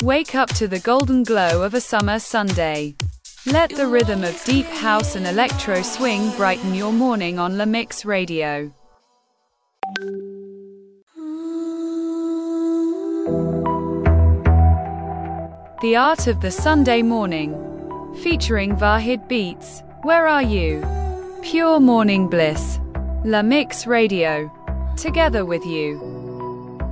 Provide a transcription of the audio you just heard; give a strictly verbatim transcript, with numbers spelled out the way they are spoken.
Wake up to the golden glow of a summer Sunday. Let the rhythm of deep house and electro swing brighten your morning on La Mix Radio. The Art of the Sunday Morning. Featuring Vahid Beats. Where are you? Pure morning bliss. La Mix Radio. Together with you.